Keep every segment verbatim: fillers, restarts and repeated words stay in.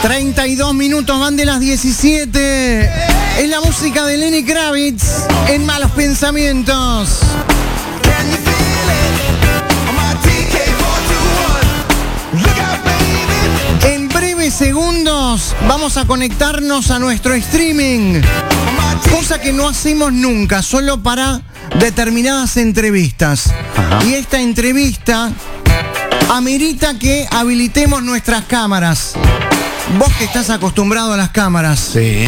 treinta y dos minutos van de las diecisiete. Es la música de Lenny Kravitz en Malos Pensamientos. En breves segundos vamos a conectarnos a nuestro streaming, cosa que no hacemos nunca, solo para determinadas entrevistas. Ajá. Y esta entrevista amerita que habilitemos nuestras cámaras. Vos que estás acostumbrado a las cámaras. Sí.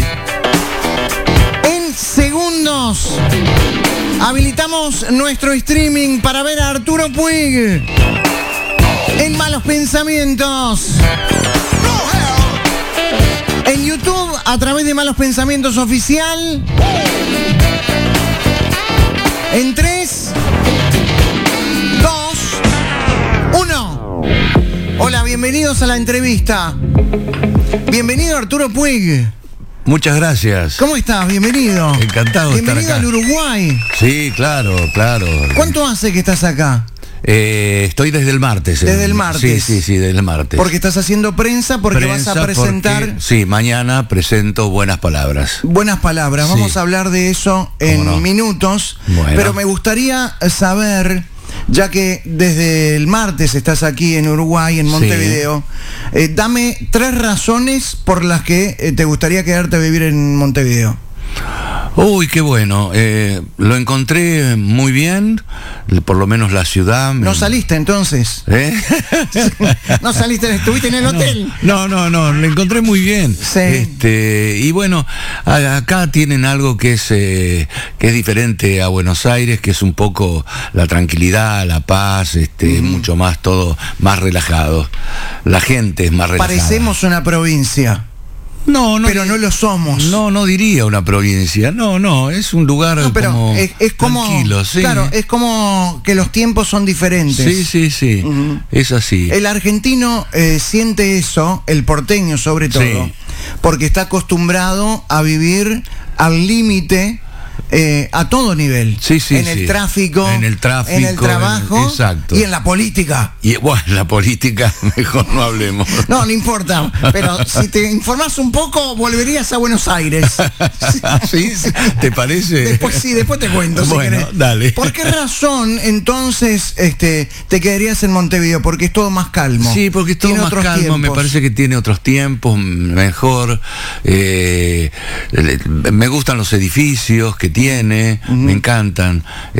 En segundos habilitamos nuestro streaming para ver a Arturo Puig en Malos Pensamientos. En YouTube, a través de Malos Pensamientos Oficial. En tres, dos, uno. Hola, bienvenidos a la entrevista. Bienvenido Arturo Puig. Muchas gracias. ¿Cómo estás? Bienvenido. Encantado de estar Bienvenido acá. al Uruguay. Sí, claro, claro. ¿Cuánto hace que estás acá? Eh, estoy desde el martes. Desde eh. el martes. Sí, sí, sí, desde el martes. Porque estás haciendo prensa, porque Prensa vas a presentar... porque, sí, mañana presento Buenas Palabras. Buenas Palabras. Sí. Vamos a hablar de eso en no? minutos. Bueno. Pero me gustaría saber, ya que desde el martes estás aquí en Uruguay, en Montevideo, sí. eh, dame tres razones por las que eh, te gustaría quedarte a vivir en Montevideo. Uy, qué bueno. Eh, lo encontré muy bien, por lo menos la ciudad. ¿No saliste entonces? ¿Eh? ¿No saliste? ¿Estuviste en el hotel? No, no, no, lo encontré muy bien. Sí. Este, y bueno, a- acá tienen algo que es, eh, que es diferente a Buenos Aires, que es un poco la tranquilidad, la paz, este, Mm. mucho más todo, más relajado. La gente es más relajada. Parecemos una provincia. No, no, pero no lo somos. No, no diría una provincia. No, no, es un lugar No, pero como es, es como tranquilo, sí. Claro, es como que los tiempos son diferentes. Sí, sí, sí. Uh-huh. Es así. El argentino eh, siente eso, el porteño sobre todo, Sí. porque está acostumbrado a vivir al límite. Eh, a todo nivel, Sí, sí, en el sí. tráfico, En el tráfico, en el trabajo, en- exacto. y en la política. Y bueno, la política, mejor no hablemos. No, no importa, pero si te informás un poco, volverías a Buenos Aires. ¿Sí? ¿Te parece? Después sí, después te cuento. Bueno, si querés. dale. ¿Por qué razón entonces este, te quedarías en Montevideo? Porque es todo más calmo. Sí, porque es todo Tiene más otros calmo, me tiempos. parece que tiene otros tiempos, mejor. Eh, me gustan los edificios que tiene, uh-huh. me encantan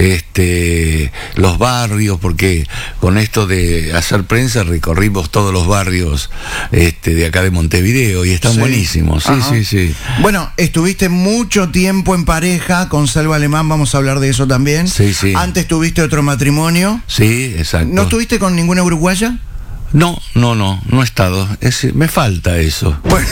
este, los barrios, porque con esto de hacer prensa recorrimos todos los barrios este, de acá de Montevideo y están Sí. buenísimos. Sí, Ajá. sí, sí. Bueno, estuviste mucho tiempo en pareja con Selva Alemán, vamos a hablar de eso también. Sí, sí. Antes tuviste otro matrimonio. Sí, exacto. ¿No estuviste con ninguna uruguaya? No, no, no, no he estado. Es, me falta eso. Bueno,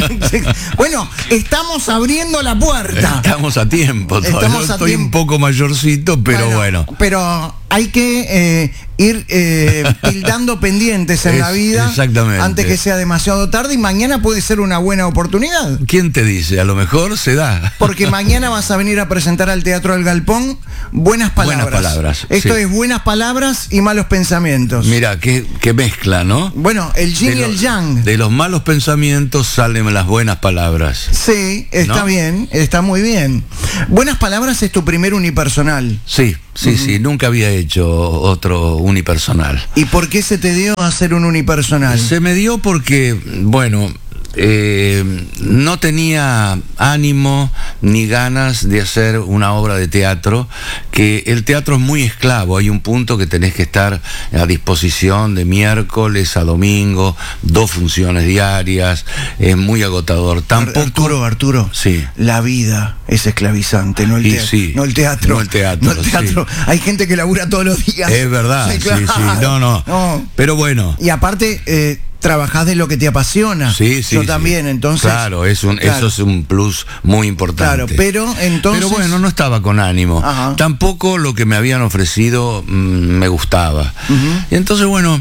bueno, estamos abriendo la puerta. Estamos a tiempo todavía. Estamos a Estoy tiempo. un poco mayorcito, pero bueno. Pero hay que eh, ir eh, tildando pendientes en Es- la vida exactamente. antes que sea demasiado tarde, y mañana puede ser una buena oportunidad. ¿Quién te dice? A lo mejor se da. Porque mañana vas a venir a presentar al Teatro del Galpón Buenas Palabras. Buenas Palabras, Esto sí. es Buenas Palabras y Malos Pensamientos. Mira, qué, qué mezcla, ¿no? Bueno, el yin De y el los- yang. De los malos pensamientos salen las buenas palabras. Sí, está ¿No? bien, está muy bien. Buenas Palabras es tu primer unipersonal. Sí, sí, uh-huh. sí. Nunca había hecho otro unipersonal. ¿Y por qué se te dio a hacer un unipersonal? Se me dio porque, bueno, eh, no tenía ánimo ni ganas de hacer una obra de teatro, que el teatro es muy esclavo. Hay un punto que tenés que estar a disposición de miércoles a domingo, dos funciones diarias, es muy agotador. Tampoco... Arturo, Arturo, Sí. la vida es esclavizante, no el, Y teatro, sí, no el teatro. no el teatro, no el teatro. sí. Hay gente que labura todos los días. Es verdad, sí, claro. sí, no, no, No. Pero bueno. Y aparte, eh, trabajás de lo que te apasiona. Sí, sí, Yo sí. también, entonces. Claro, es un, claro. eso es un plus muy importante. Claro, pero entonces. Pero bueno, no estaba con ánimo. Ajá. Tampoco lo que me habían ofrecido mmm, me gustaba. Uh-huh. Y entonces, bueno,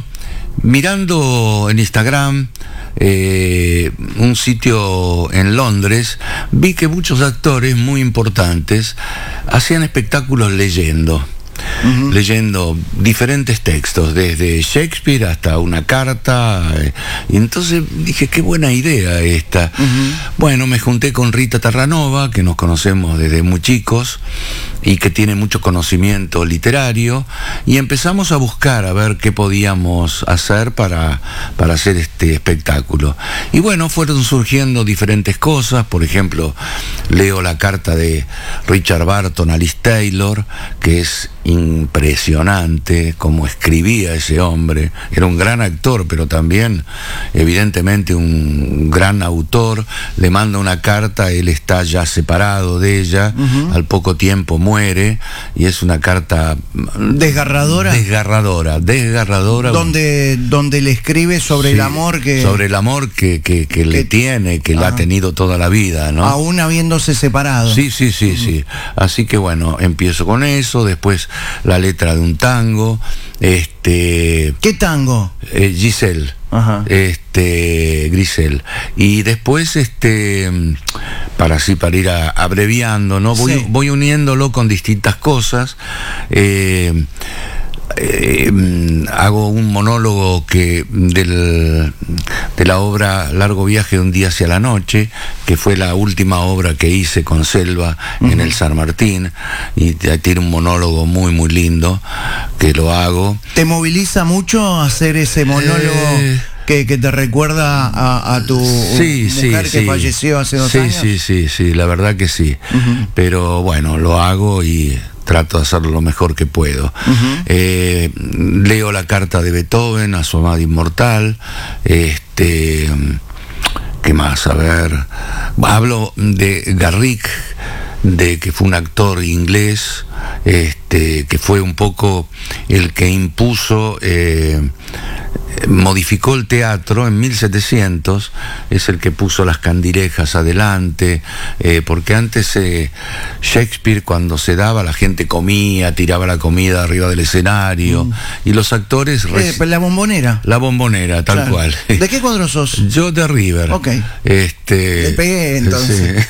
mirando en Instagram eh, un sitio en Londres, vi que muchos actores muy importantes hacían espectáculos leyendo. uh-huh. leyendo diferentes textos, desde Shakespeare hasta una carta, eh, y entonces dije, qué buena idea esta. Uh-huh. Bueno, me junté con Rita Terranova, que nos conocemos desde muy chicos, y que tiene mucho conocimiento literario, y empezamos a buscar a ver qué podíamos hacer para, para hacer este espectáculo. Y bueno, fueron surgiendo diferentes cosas. Por ejemplo, leo la carta de Richard Burton a Liz Taylor, que es impresionante cómo escribía ese hombre. Era un gran actor, pero también evidentemente un gran autor. Le manda una carta, él está ya separado de ella, uh-huh. al poco tiempo muere, y es una carta desgarradora, desgarradora, desgarradora, donde, donde le escribe sobre sí, el amor que sobre el amor que, que, que, que le tiene, que ah. le ha tenido toda la vida, ¿no? Aún habiéndose separado. Sí, sí, sí, uh-huh. sí. Así que bueno, empiezo con eso, después la letra de un tango, este. ¿Qué tango? Eh, Giselle. Ajá. Este, Grisel. Y después, este, para así, para ir a, abreviando, ¿no? Voy, sí. voy uniéndolo con distintas cosas. Eh, Eh, hago un monólogo que del, de la obra Largo Viaje de un día hacia la noche, que fue la última obra que hice con Selva uh-huh. en el San Martín, y tiene un monólogo muy muy lindo que lo hago. ¿Te moviliza mucho hacer ese monólogo? Eh... Que, que te recuerda a, a tu sí, mujer sí, que sí. falleció hace dos sí, años? Sí, sí, sí, la verdad que sí. Uh-huh. Pero bueno, lo hago y trato de hacerlo lo mejor que puedo. Uh-huh. Eh, leo la carta de Beethoven a su amada inmortal. Este, ¿qué más? A ver, hablo de Garrick, de que fue un actor inglés, este, que fue un poco el que impuso, eh, modificó el teatro en mil setecientos, es el que puso las candilejas adelante, eh, porque antes eh, Shakespeare, cuando se daba, la gente comía, tiraba la comida arriba del escenario, mm. y los actores... Eh, la bombonera. La bombonera, tal claro. cual. ¿De qué cuadro sos? Yo de River. Ok. Este, Le pegué entonces.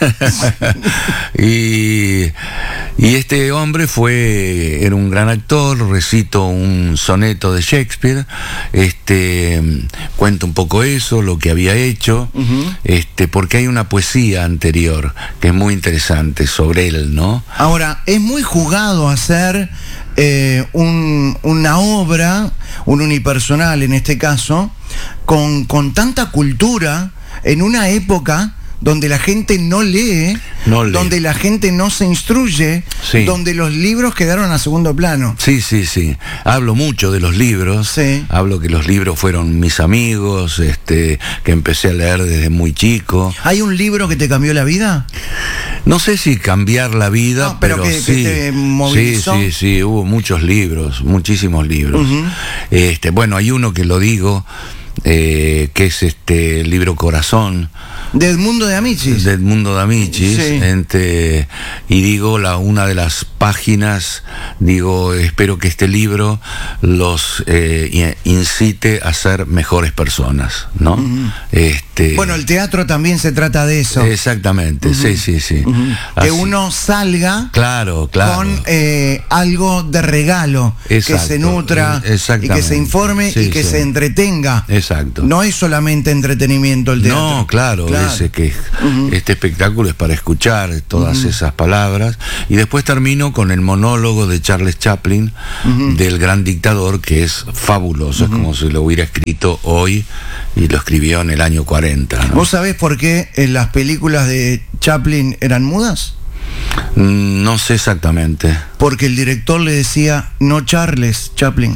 Sí. y, y este hombre fue, era un gran actor, recito un soneto de Shakespeare, este cuento un poco eso, lo que había hecho, uh-huh. este, porque hay una poesía anterior que es muy interesante sobre él, ¿no? Ahora, es muy jugado hacer eh, un, una obra, un unipersonal en este caso, con, con tanta cultura en una época donde la gente no lee, no lee, donde la gente no se instruye, sí. donde los libros quedaron a segundo plano. Sí, sí, sí. Hablo mucho de los libros. Sí. Hablo que los libros fueron mis amigos, este, que empecé a leer desde muy chico. ¿Hay un libro que te cambió la vida? No sé si cambiar la vida, no, pero, pero que, sí. Que te movilizó. Sí, sí, sí. Hubo muchos libros, muchísimos libros. Uh-huh. Este, bueno, hay uno que lo digo, eh, que es este el libro Corazón. De Edmundo de Amicis. De Edmundo de Amicis. Sí. Este, y digo, la, una de las páginas, digo, espero que este libro los eh, incite a ser mejores personas, ¿no? Uh-huh. Este, bueno, el teatro también se trata de eso. Exactamente, uh-huh. sí, sí, sí. Uh-huh. Que uno salga claro, claro. con eh, algo de regalo, exacto. que se nutra y que se informe sí, y que sí. se entretenga. Exacto. No es solamente entretenimiento el teatro. No, claro. claro. Ese que uh-huh. este espectáculo es para escuchar todas uh-huh. esas palabras, y después termino con el monólogo de Charles Chaplin uh-huh. del Gran Dictador, que es fabuloso, uh-huh. es como si lo hubiera escrito hoy y lo escribió en el año cuarenta, ¿no? ¿Vos sabés por qué en las películas de Chaplin eran mudas? No sé exactamente. Porque el director le decía, no Charles Chaplin.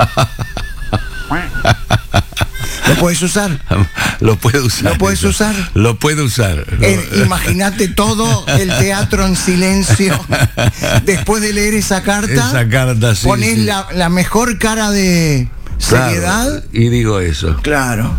¿Lo puedes usar? Lo puedo usar. ¿Lo puedes eso. usar? Lo puedo usar. Eh, Imagínate todo el teatro en silencio. Después de leer esa carta, esa carta sí, ponés sí. La, la mejor cara de seriedad. Claro, y digo eso. Claro.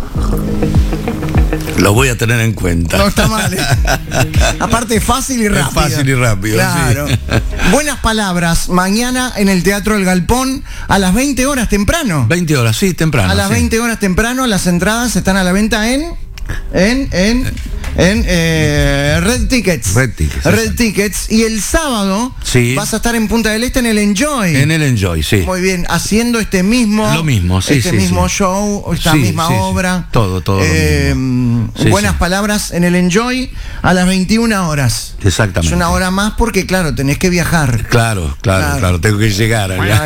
Lo voy a tener en cuenta. No está mal. ¿eh? Aparte, fácil y rápido. Es fácil y rápido. Claro. Sí. Buenas palabras. Mañana en el Teatro El Galpón a las veinte horas temprano. veinte horas, sí, temprano. A las sí. veinte horas temprano. Las entradas están a la venta en. En. En. En eh, Red Tickets. Red Tickets. Red Tickets. Y el sábado sí. vas a estar en Punta del Este en el Enjoy. En el Enjoy, sí. Muy bien, haciendo este mismo. Lo mismo, sí, Este sí, mismo sí. show, esta sí, misma sí, obra. Sí. Todo, todo. Eh, lo mismo. Sí, buenas sí. palabras en el Enjoy a las veintiuna horas. Exactamente. Es una hora más porque, claro, tenés que viajar. Claro, claro, claro, claro tengo que llegar allá.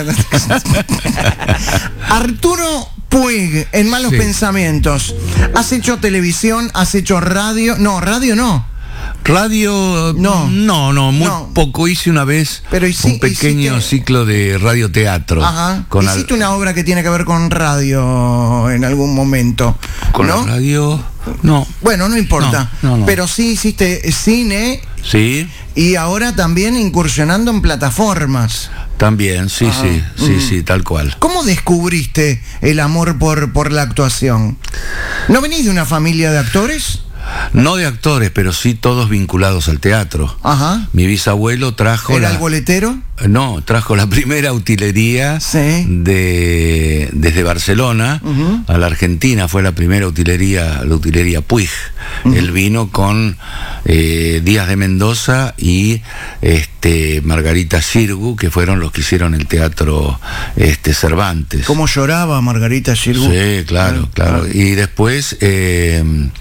Arturo Puig, en Malos sí. Pensamientos. ¿Has hecho televisión? ¿Has hecho radio? No, radio no. Radio, no, no, no, muy no. poco. Hice una vez Pero hici, un pequeño hiciste... ciclo de radioteatro. Ajá. Con Hiciste al... una obra que tiene que ver con radio en algún momento. ¿Con ¿no? la radio? No. Bueno, no importa. No, no, no. Pero sí hiciste cine. Sí. Y ahora también incursionando en plataformas. También, sí, Ajá. sí, sí, mm. sí, tal cual. ¿Cómo descubriste el amor por, por la actuación? ¿No venís de una familia de actores? No de actores, pero sí todos vinculados al teatro. Ajá. Mi bisabuelo trajo... ¿Era la... el boletero? No, trajo la primera utilería sí. de, desde Barcelona uh-huh. a la Argentina. Fue la primera utilería, la utilería Puig. Uh-huh. Él vino con eh, Díaz de Mendoza y este, Margarita Xirgu, que fueron los que hicieron el teatro este, Cervantes. ¿Cómo lloraba Margarita Xirgu? Sí, claro, claro. claro. Y después... Eh,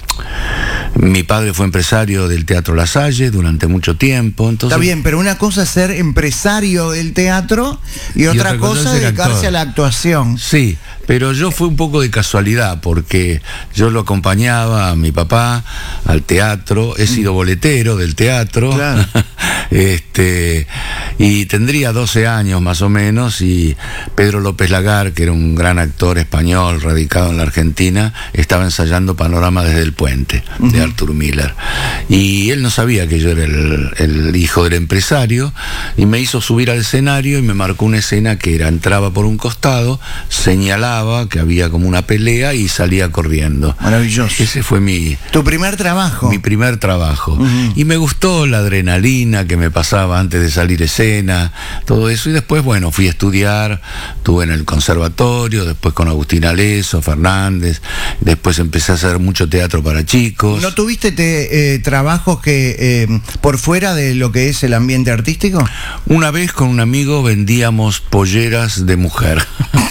mi padre fue empresario del Teatro La Salle durante mucho tiempo. Entonces... Está bien, pero una cosa es ser empresario del teatro y otra, y otra cosa es dedicarse actor. a la actuación. Sí, pero yo fue un poco de casualidad, porque yo lo acompañaba a mi papá al teatro, he sido boletero del teatro, claro. este, y tendría doce años más o menos, y Pedro López Lagar, que era un gran actor español radicado en la Argentina, estaba ensayando Panorama desde el Puente, uh-huh. de Arthur Miller, y él no sabía que yo era el, el hijo del empresario, y me hizo subir al escenario y me marcó una escena que era, entraba por un costado, señalaba que había como una pelea y salía corriendo. Maravilloso. Ese fue mi... Tu primer trabajo. Mi primer trabajo. Uh-huh. Y me gustó la adrenalina que me pasaba antes de salir escena, todo eso, y después, bueno, fui a estudiar, estuve en el conservatorio, después con Agustín Aleso, Fernández, después empecé a hacer mucho teatro para chicos. ¿No tuviste te, eh, trabajos que eh, por fuera de lo que es el ambiente artístico? Una vez con un amigo vendíamos polleras de mujer.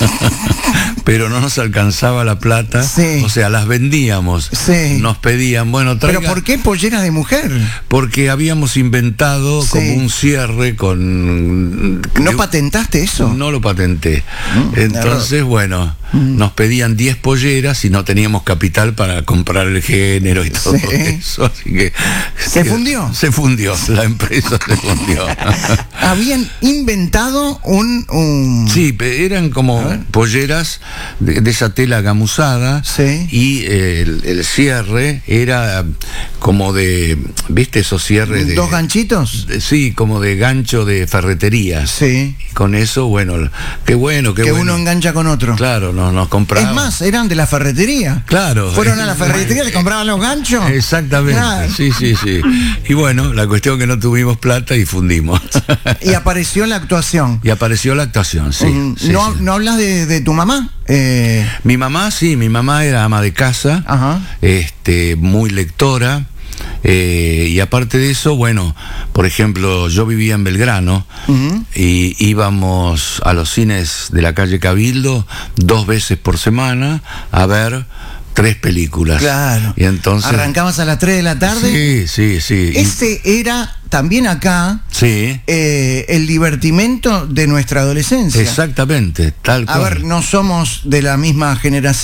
Pero no nos alcanzaba la plata, sí. o sea, las vendíamos, sí. nos pedían, bueno, traiga... ¿Pero por qué polleras de mujer? Porque habíamos inventado sí. como un cierre con... ¿No de... patentaste eso? No lo patenté. Mm, Entonces, claro. bueno, mm. nos pedían diez polleras y no teníamos capital para comprar el género y todo sí. eso, así que... ¿Se que, fundió? Se fundió, la empresa se fundió. Habían inventado un... un... Sí, eran como polleras de, de esa tela gamuzada sí. y eh, el, el cierre era como de, ¿viste esos cierres de... ¿Dos ganchitos? De, sí, como de gancho de ferretería. Sí. Con eso, bueno, qué bueno, qué que bueno. uno engancha con otro. Claro, nos, nos compraban. Es más, eran de la ferretería. Claro. Fueron a la ferretería, le compraban los ganchos. Exactamente, claro. sí, sí, sí. Y bueno, la cuestión que no tuvimos plata y fundimos. Y apareció la actuación. Y apareció la actuación, sí. Mm, sí ¿No, sí. ¿No hablas de, de tu mamá? Eh... Mi mamá, sí, mi mamá era ama de casa, Ajá. este, muy lectora. Eh, y aparte de eso, bueno, por ejemplo, yo vivía en Belgrano uh-huh. y íbamos a los cines de la calle Cabildo dos veces por semana a ver tres películas. Claro. Y entonces... ¿Arrancabas a las tres de la tarde? Sí, sí, sí. Ese era también acá sí. eh, el divertimento de nuestra adolescencia. Exactamente, tal cual. A ver, no somos de la misma generación.